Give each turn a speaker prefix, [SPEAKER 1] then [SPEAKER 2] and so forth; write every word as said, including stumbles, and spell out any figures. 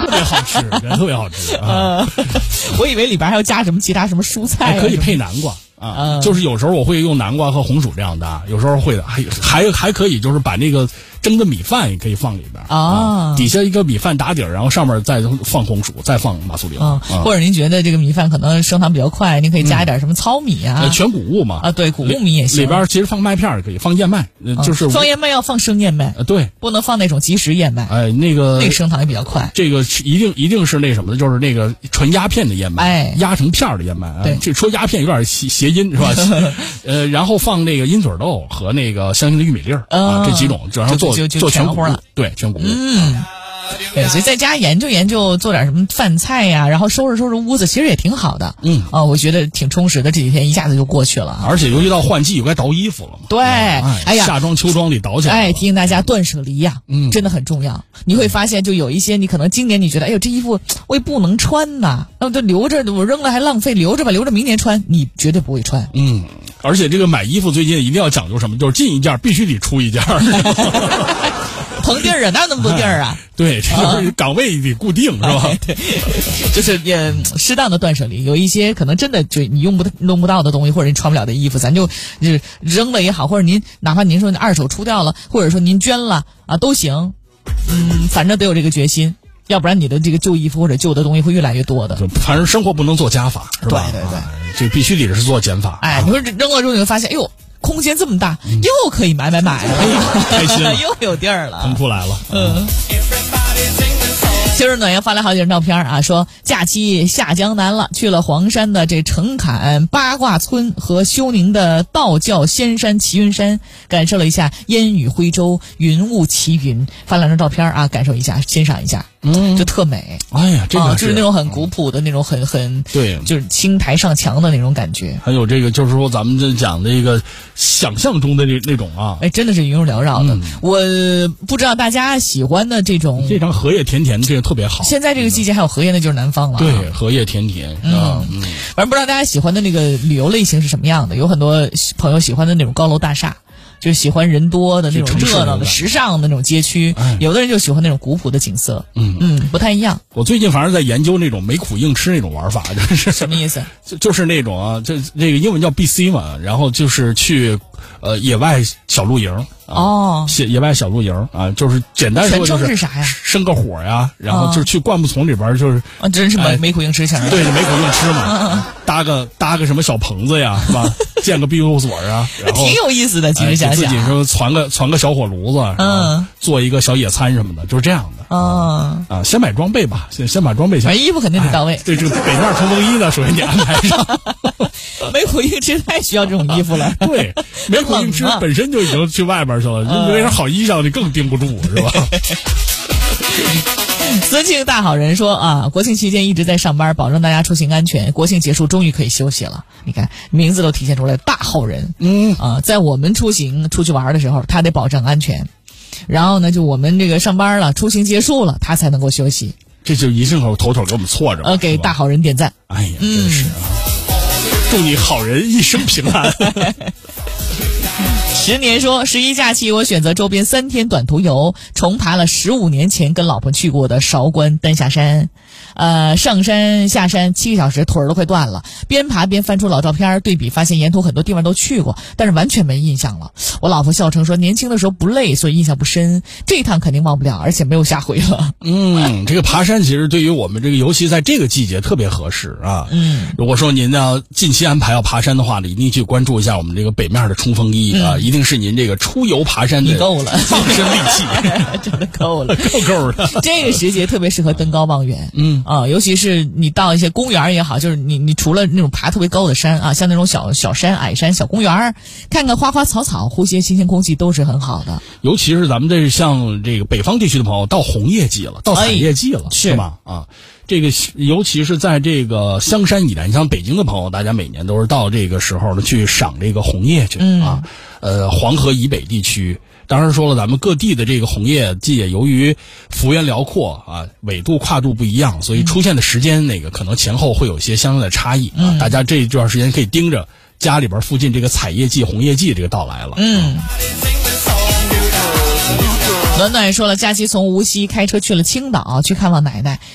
[SPEAKER 1] 特别好吃，特别好吃啊！
[SPEAKER 2] 呃、我以为里边还要加什么其他什么蔬菜、啊
[SPEAKER 1] 哎，可以配南瓜。啊、嗯，就是有时候我会用南瓜和红薯这样搭，有时候会的，还还还可以，就是把那个蒸的米饭也可以放里边啊、哦，底下一个米饭打底儿，然后上面再放红薯，再放马苏里奥、
[SPEAKER 2] 嗯。或者您觉得这个米饭可能升糖比较快，您可以加一点什么糙米啊，
[SPEAKER 1] 嗯、全谷物嘛
[SPEAKER 2] 啊，对，谷物米也行。
[SPEAKER 1] 里边其实放麦片也可以，放燕麦，嗯、就是
[SPEAKER 2] 放燕麦要放生燕麦，
[SPEAKER 1] 呃，对，
[SPEAKER 2] 不能放那种即食燕麦。
[SPEAKER 1] 哎，那个
[SPEAKER 2] 那个升糖也比较快。
[SPEAKER 1] 这个一定一定是那什么的，就是那个纯鸦片的燕麦，
[SPEAKER 2] 哎，
[SPEAKER 1] 压成片的燕麦。
[SPEAKER 2] 对，
[SPEAKER 1] 这说鸦片有点谐谐音是吧？呃，然后放那个鹰嘴豆和那个相应的玉米粒儿、嗯、啊，这几种，然后做
[SPEAKER 2] 就就
[SPEAKER 1] 做全谷
[SPEAKER 2] 了，
[SPEAKER 1] 对，全谷物。
[SPEAKER 2] 嗯，对，所以在家研究研究，做点什么饭菜呀、啊，然后收拾收拾屋子，其实也挺好的。
[SPEAKER 1] 嗯，
[SPEAKER 2] 啊，我觉得挺充实的，这几天一下子就过去了。
[SPEAKER 1] 而且尤其到换季，又该倒衣服了嘛。
[SPEAKER 2] 对，哎,
[SPEAKER 1] 哎呀，夏装秋装得倒起来。
[SPEAKER 2] 哎，提醒大家断舍离呀、啊，嗯，真的很重要。你会发现，就有一些你可能今年你觉得，哎呦，这衣服我也不能穿呐，那我就留着，我扔了还浪费，留着吧，留着明年穿，你绝对不会穿。
[SPEAKER 1] 嗯。而且这个买衣服最近一定要讲究什么，就是进一件必须得出一件。
[SPEAKER 2] 腾地儿啊，哪有那么多地儿啊？
[SPEAKER 1] 对，这个岗位得固定、啊、是吧？
[SPEAKER 2] 对，就是也适当的断舍离，有一些可能真的就你用不弄不到的东西，或者你穿不了的衣服，咱就就是扔了也好，或者您哪怕您说二手出掉了，或者说您捐了啊都行，嗯，反正得有这个决心。要不然你的这个旧衣服或者旧的东西会越来越多的。
[SPEAKER 1] 反正生活不能做加法，是吧？
[SPEAKER 2] 对对对，
[SPEAKER 1] 啊、这必须得是做减法。
[SPEAKER 2] 哎，你说扔了之后你会发现，哎呦，空间这么大，嗯、又可以买买买了，
[SPEAKER 1] 开心了，
[SPEAKER 2] 又有地儿了，
[SPEAKER 1] 腾出来了。
[SPEAKER 2] 嗯。今日暖阳发来好几张照片啊，说假期下江南了，去了黄山的这城坎八卦村和休宁的道教仙山齐云山，感受了一下烟雨徽州，云雾齐云，发两张照片啊，感受一下，欣赏一下。嗯，就特美。
[SPEAKER 1] 哎呀，这个、
[SPEAKER 2] 啊、就是那种很古朴的那种很很
[SPEAKER 1] 对，
[SPEAKER 2] 就是青苔上墙的那种感觉。
[SPEAKER 1] 还有这个就是说咱们这讲的一个想象中的那那种啊，
[SPEAKER 2] 哎，真的是云雾缭绕的、嗯。我不知道大家喜欢的这种
[SPEAKER 1] 这张荷叶甜甜的，这个特别好。
[SPEAKER 2] 现在这个季节还有荷叶，那就是南方了、啊。
[SPEAKER 1] 对，荷叶甜甜啊。
[SPEAKER 2] 嗯，嗯反正不知道大家喜欢的那个旅游类型是什么样的，有很多朋友喜欢的那种高楼大厦。就是喜欢人多的那种热闹的时尚的那种街区、哎，有的人就喜欢那种古朴的景色，嗯嗯，不太一样。
[SPEAKER 1] 我最近反正在研究那种没苦硬吃那种玩法，就是
[SPEAKER 2] 什么意思？
[SPEAKER 1] 就就是那种啊，这这个英文叫 B C 嘛，然后就是去呃野外小露营。
[SPEAKER 2] 哦，
[SPEAKER 1] 野野外小露营啊，就是简单说就是
[SPEAKER 2] 是啥呀？
[SPEAKER 1] 生个火呀，然后就是去灌木丛里边，就是
[SPEAKER 2] 啊，真是没没苦硬吃型。
[SPEAKER 1] 对，没苦硬吃嘛，搭个搭个什么小棚子呀，是吧？建个庇护所啊，然后
[SPEAKER 2] 挺有意思的。其实想想，
[SPEAKER 1] 自己说攒个攒个小火炉子，嗯，做一个小野餐什么的，就是这样的。
[SPEAKER 2] 嗯
[SPEAKER 1] 啊，先买装备吧，先先把装备先。
[SPEAKER 2] 买衣服肯定得到位。
[SPEAKER 1] 对，这个北面冲锋衣呢，首先你安排上。
[SPEAKER 2] 没苦硬吃太需要这种衣服了。
[SPEAKER 1] 对，没苦硬吃本身就已经去外边去了，你为啥好衣裳你更盯不住是吧？
[SPEAKER 2] 思庆大好人说啊，国庆期间一直在上班，保证大家出行安全。国庆结束，终于可以休息了。你看名字都体现出来，大好人。嗯啊，在我们出行出去玩的时候，他得保证安全。然后呢，就我们这个上班了，出行结束了，他才能够休息。
[SPEAKER 1] 这就一顺口头头给我们错着了。
[SPEAKER 2] 呃，给大好人点赞。
[SPEAKER 1] 哎呀，真是啊！嗯、祝你好人一生平安。
[SPEAKER 2] 十年说，十一假期我选择周边三天短途游，重爬了十五年前跟老婆去过的韶关丹下山。呃，上山下山七个小时，腿儿都快断了。边爬边翻出老照片对比，发现沿途很多地方都去过，但是完全没印象了。我老婆笑称说，年轻的时候不累，所以印象不深。这一趟肯定忘不了，而且没有下回了。
[SPEAKER 1] 嗯，这个爬山其实对于我们这个，尤其在这个季节特别合适啊。嗯，如果说您要近期安排要爬山的话呢，一定去关注一下我们这个北面的冲锋衣、嗯、啊，一定是您这个出游爬山的
[SPEAKER 2] 你够了，
[SPEAKER 1] 放身利器，
[SPEAKER 2] 真的够了，
[SPEAKER 1] 够够的。
[SPEAKER 2] 这个时节特别适合登高望远。嗯。啊，尤其是你到一些公园也好，就是你你除了那种爬特别高的山啊，像那种小小山、矮山、小公园，看看花花草草，呼吸新鲜空气都是很好的。
[SPEAKER 1] 尤其是咱们这像这个北方地区的朋友，到红叶季了，到采叶季了，哎、是吧？啊，这个尤其是在这个香山以南，像北京的朋友，大家每年都是到这个时候呢去赏这个红叶去、嗯、啊。呃，黄河以北地区。当然说了，咱们各地的这个红叶季，由于幅员辽阔啊，纬度跨度不一样，所以出现的时间那个可能前后会有一些相应的差异啊。嗯、大家这段时间可以盯着家里边附近这个采叶季、红叶季这个到来了。
[SPEAKER 2] 嗯。暖暖也说了，假期从无锡开车去了青岛去看望奶奶，